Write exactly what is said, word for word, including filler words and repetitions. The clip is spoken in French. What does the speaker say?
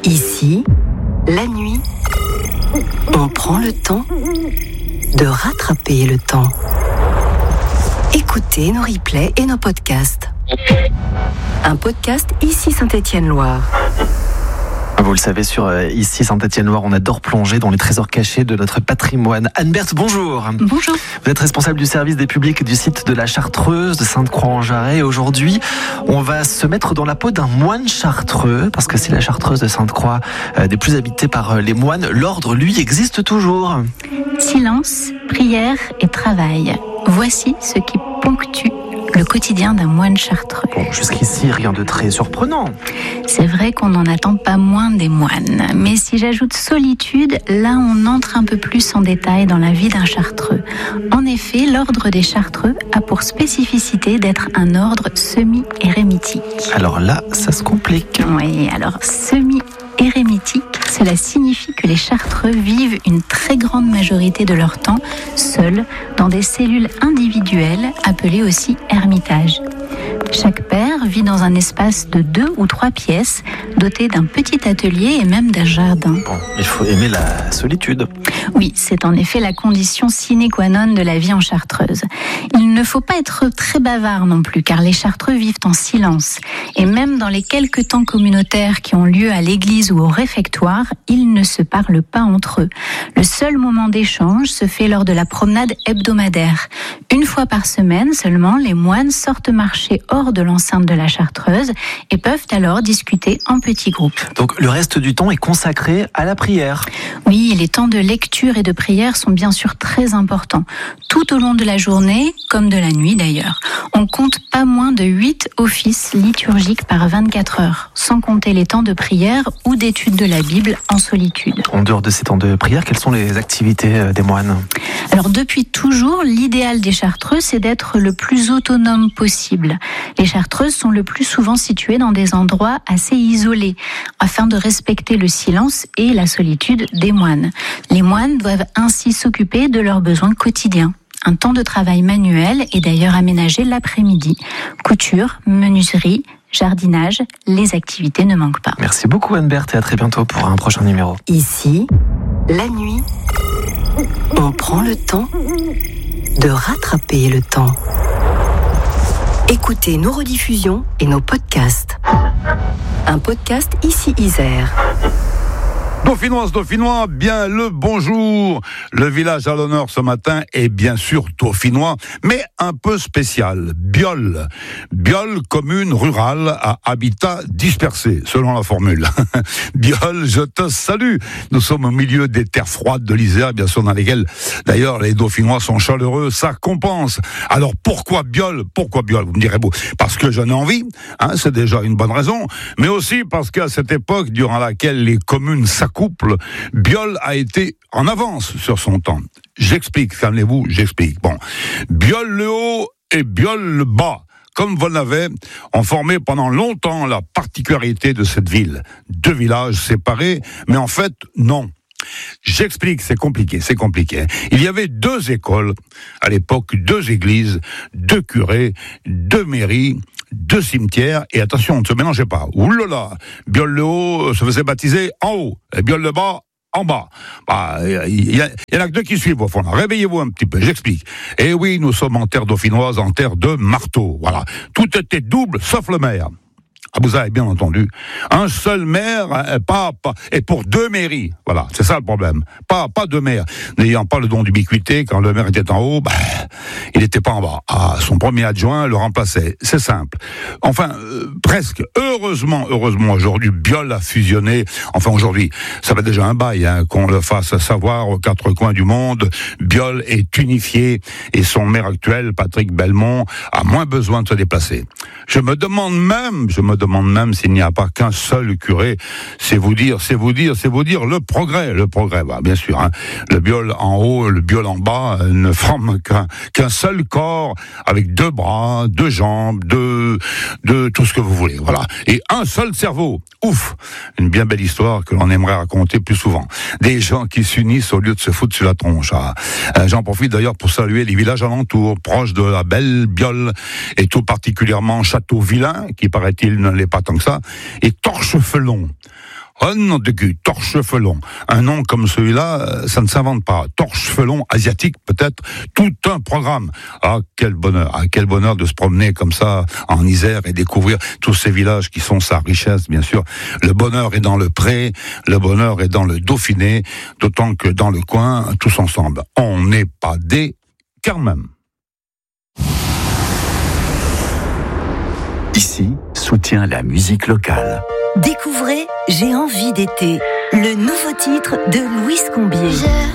Ici, la nuit, on prend le temps de rattraper le temps. Écoutez nos replays et nos podcasts. Un podcast Ici Saint-Étienne-Loire. Vous le savez, sur euh, Ici Saint-Étienne-Loire, on adore plonger dans les trésors cachés de notre patrimoine. Anne-Berthe, bonjour. Bonjour. Vous êtes responsable du service des publics du site de la Chartreuse de Sainte-Croix-en-Jarret. Aujourd'hui, on va se mettre dans la peau d'un moine chartreux, parce que si la Chartreuse de Sainte-Croix euh, n'est plus habitée par euh, les moines, l'ordre, lui, existe toujours. Silence, prière et travail. Voici ce qui ponctue le quotidien d'un moine chartreux. Bon, jusqu'ici, rien de très surprenant. C'est vrai qu'on n'en attend pas moins des moines. Mais si j'ajoute solitude, là on entre un peu plus en détail dans la vie d'un chartreux. En effet, l'ordre des chartreux a pour spécificité d'être un ordre semi-érémitique. Alors là, ça se complique. Oui, alors semi-érémitique, cela signifie que les chartreux vivent une très grande majorité de leur temps seuls dans des cellules individuelles appelées aussi ermitages. Chaque père vit dans un espace de deux ou trois pièces, doté d'un petit atelier et même d'un jardin. Bon, il faut aimer la solitude. Oui, c'est en effet la condition sine qua non de la vie en Chartreuse. Il ne faut pas être très bavard non plus, car les chartreux vivent en silence. Et même dans les quelques temps communautaires qui ont lieu à l'église ou au réfectoire, ils ne se parlent pas entre eux. Le seul moment d'échange se fait lors de la promenade hebdomadaire. Une fois par semaine seulement, les moines sortent marcher hors de l'enceinte de la Chartreuse et peuvent alors discuter en petits groupes. Donc le reste du temps est consacré à la prière. Oui, les temps de lecture et de prière sont bien sûr très importants, tout au long de la journée, comme de la nuit d'ailleurs. On compte pas moins de huit offices liturgiques par vingt-quatre heures, sans compter les temps de prière ou d'étude de la Bible en solitude. En dehors de ces temps de prière, quelles sont les activités des moines ? Alors depuis toujours, l'idéal des chartreux, c'est d'être le plus autonome possible. Les chartreuses sont le plus souvent situées dans des endroits assez isolés, afin de respecter le silence et la solitude des moines. Les moines doivent ainsi s'occuper de leurs besoins quotidiens. Un temps de travail manuel est d'ailleurs aménagé l'après-midi. Couture, menuiserie, jardinage, les activités ne manquent pas. Merci beaucoup Anne-Berthe et à très bientôt pour un prochain numéro. Ici, la nuit, on prend le temps de rattraper le temps. Écoutez nos rediffusions et nos podcasts. Un podcast Ici Isère. Dauphinoise, Dauphinois, bien le bonjour. Le village à l'honneur ce matin est bien sûr dauphinois, mais un peu spécial. Biol. Biol, commune rurale à habitat dispersé, selon la formule. Biol, je te salue. Nous sommes au milieu des terres froides de l'Isère, bien sûr, dans lesquelles, d'ailleurs, les Dauphinois sont chaleureux, ça compense. Alors, pourquoi Biol? Pourquoi Biol? Vous me direz, bon, parce que j'en ai envie, hein, c'est déjà une bonne raison, mais aussi parce qu'à cette époque, durant laquelle les communes s'accouplent, Biol a été en avance sur son temps. J'explique, calmez-vous, j'explique. Bon, Biol le haut et Biol le bas, comme Volnavet, ont formé pendant longtemps la particularité de cette ville. Deux villages séparés, mais en fait, non. J'explique, c'est compliqué, c'est compliqué. Il y avait deux écoles, à l'époque, deux églises, deux curés, deux mairies, deux cimetières, et attention, ne se mélangez pas. Oulala, Biol le haut se faisait baptiser en haut, et Biol le bas en bas. Bah, il y, y, y en a que deux qui suivent au fond. Réveillez-vous un petit peu, j'explique. Et oui, nous sommes en terre dauphinoise, en terre de marteau. Voilà, tout était double, sauf le maire. Ah, vous avez bien entendu. Un seul maire, pas, pas, et pour deux mairies. Voilà, c'est ça le problème. Pas, pas deux maires. N'ayant pas le don d'ubiquité, quand le maire était en haut, bah, il n'était pas en bas. Ah, son premier adjoint le remplaçait. C'est simple. Enfin, euh, presque. Heureusement, heureusement, aujourd'hui, Biol a fusionné. Enfin, aujourd'hui, ça va déjà un bail, hein, qu'on le fasse savoir aux quatre coins du monde. Biol est unifié et son maire actuel, Patrick Belmont, a moins besoin de se déplacer. Je me demande même, je me demande même s'il n'y a pas qu'un seul curé. C'est vous dire, c'est vous dire, c'est vous dire le progrès, le progrès. Bah, bien sûr, hein, le Biol en haut, le Biol en bas euh, ne forment qu'un, qu'un seul corps avec deux bras, deux jambes, deux, deux, tout ce que vous voulez. Voilà. Et un seul cerveau. Ouf! Une bien belle histoire que l'on aimerait raconter plus souvent. Des gens qui s'unissent au lieu de se foutre sur la tronche. Ah. Euh, j'en profite d'ailleurs pour saluer les villages alentours, proches de la belle Biol, et tout particulièrement Château-Vilain, qui paraît-il ne l'est pas tant que ça, et Torchefelon. Oh non, de cul, Torchefelon. Un nom comme celui-là, ça ne s'invente pas. Torchefelon asiatique, peut-être, tout un programme. Ah, quel bonheur, ah, quel bonheur de se promener comme ça en Isère et découvrir tous ces villages qui sont sa richesse, bien sûr. Le bonheur est dans le Pré, le bonheur est dans le Dauphiné, d'autant que dans le coin, tous ensemble, on n'est pas des quand même. Ici, soutient la musique locale. Découvrez J'ai envie d'été, le nouveau titre de Louise Combier. Je